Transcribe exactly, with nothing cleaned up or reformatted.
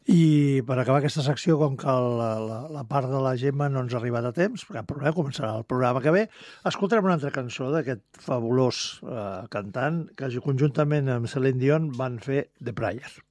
I per acabar aquesta secció, com que la, la, la part de la Gemma no ens ha arribat a temps, cap problema, començarà el programa que ve, escoltarem una altra cançó d'aquest fabulós eh, cantant que conjuntament amb Celine Dion van fer The Prayer.